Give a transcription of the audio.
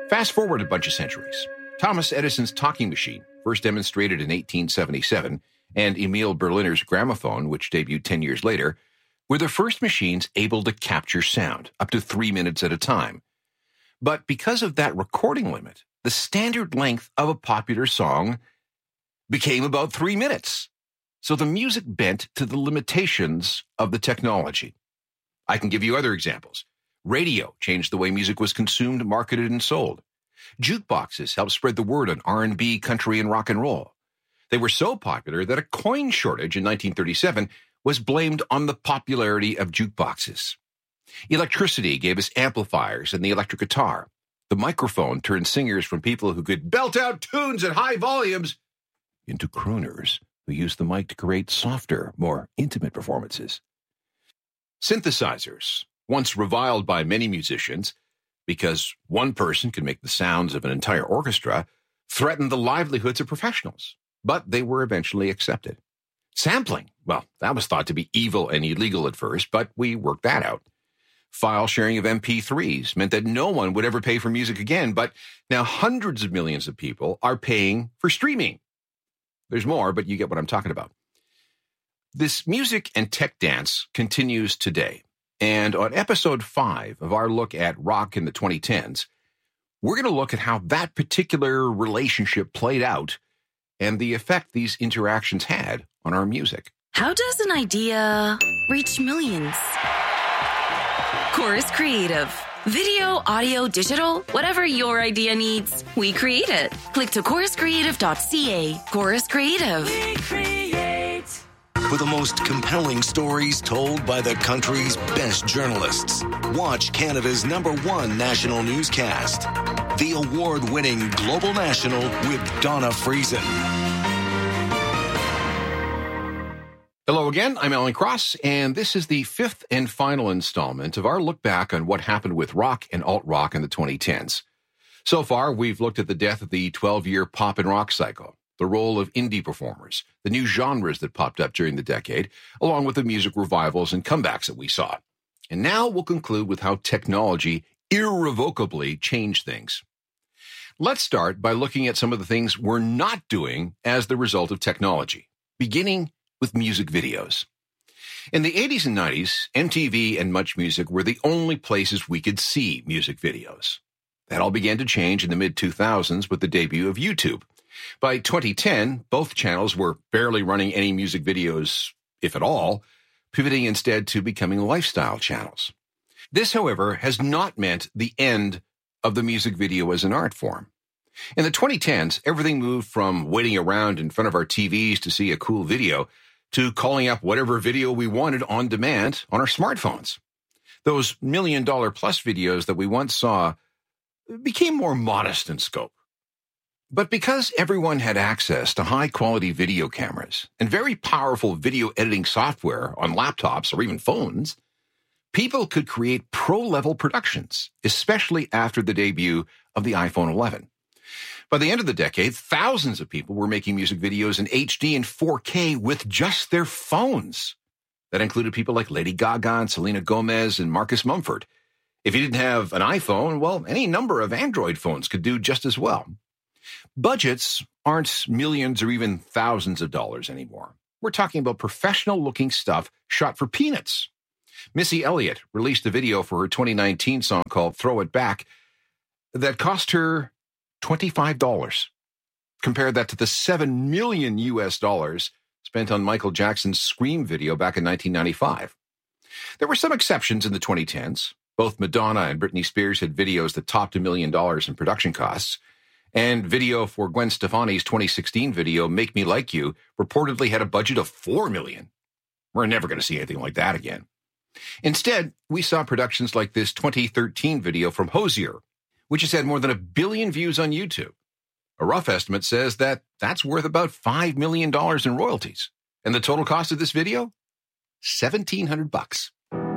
Fast forward a bunch of centuries. Thomas Edison's talking machine, first demonstrated in 1877, and Emil Berliner's gramophone, which debuted 10 years later, were the first machines able to capture sound, up to 3 minutes at a time. But because of that recording limit, the standard length of a popular song became about 3 minutes. So the music bent to the limitations of the technology. I can give you other examples. Radio changed the way music was consumed, marketed, and sold. Jukeboxes helped spread the word on R&B, country, and rock and roll. They were so popular that a coin shortage in 1937 was blamed on the popularity of jukeboxes. Electricity gave us amplifiers and the electric guitar. The microphone turned singers from people who could belt out tunes at high volumes into crooners who used the mic to create softer, more intimate performances. Synthesizers, once reviled by many musicians because one person could make the sounds of an entire orchestra, threatened the livelihoods of professionals, but they were eventually accepted. Sampling, well, that was thought to be evil and illegal at first, but we worked that out. File sharing of MP3s meant that no one would ever pay for music again, but now hundreds of millions of people are paying for streaming. There's more, but you get what I'm talking about. This music and tech dance continues today. And on episode 5 of our look at rock in the 2010s, we're going to look at how that particular relationship played out and the effect these interactions had on our music. How does an idea reach millions? Chorus Creative. Video, audio, digital, whatever your idea needs, we create it. Click to choruscreative.ca. Chorus Creative. We create. For the most compelling stories told by the country's best journalists, watch Canada's #1 national newscast, the award-winning Global National with Donna Friesen. Hello again, I'm Alan Cross, and this is the 5th and final installment of our look back on what happened with rock and alt-rock in the 2010s. So far, we've looked at the death of the 12-year pop and rock cycle, the role of indie performers, the new genres that popped up during the decade, along with the music revivals and comebacks that we saw. And now we'll conclude with how technology irrevocably changed things. Let's start by looking at some of the things we're not doing as the result of technology, beginning with music videos. In the 80s and 90s, MTV and Much Music were the only places we could see music videos. That all began to change in the mid-2000s with the debut of YouTube. By 2010, both channels were barely running any music videos, if at all, pivoting instead to becoming lifestyle channels. This, however, has not meant the end of the music video as an art form. In the 2010s, everything moved from waiting around in front of our TVs to see a cool video to calling up whatever video we wanted on demand on our smartphones. Those $1 million plus videos that we once saw became more modest in scope. But because everyone had access to high-quality video cameras and very powerful video editing software on laptops or even phones, people could create pro-level productions, especially after the debut of the iPhone 11. By the end of the decade, thousands of people were making music videos in HD and 4K with just their phones. That included people like Lady Gaga and Selena Gomez and Marcus Mumford. If you didn't have an iPhone, well, any number of Android phones could do just as well. Budgets aren't millions or even thousands of dollars anymore. We're talking about professional-looking stuff shot for peanuts. Missy Elliott released a video for her 2019 song called Throw It Back that cost her $25. Compare that to the $7 million spent on Michael Jackson's Scream video back in 1995. There were some exceptions in the 2010s. Both Madonna and Britney Spears had videos that topped $1 million in production costs. And video for Gwen Stefani's 2016 video, Make Me Like You, reportedly had a budget of $4 million. We're never going to see anything like that again. Instead, we saw productions like this 2013 video from Hozier, which has had more than 1 billion views on YouTube. A rough estimate says that that's worth about $5 million in royalties. And the total cost of this video? $1,700.